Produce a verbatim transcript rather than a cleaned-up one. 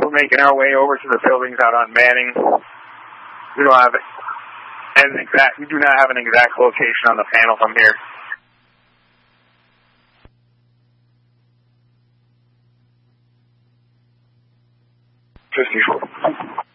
we're making our way over to the buildings out on Manning. We don't have an exact, we do not have an exact location on the panel from here. fifty-four.